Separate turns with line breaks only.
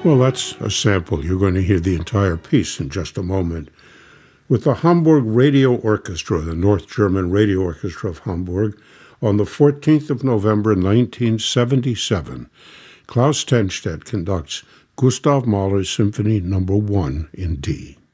Well, that's a sample. You're going to hear the entire piece in just a moment. With the Hamburg Radio Orchestra, the North German Radio Orchestra of Hamburg, on the 14th of November 1977, Klaus Tennstedt conducts Gustav Mahler's Symphony No. 1 in D.